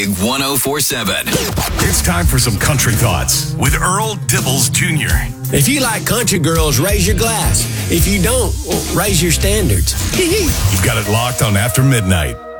1047. It's time for some country thoughts with Earl Dibbles Jr. If you like country girls, raise your glass. If you don't, raise your standards. You've got it locked on After Midnight.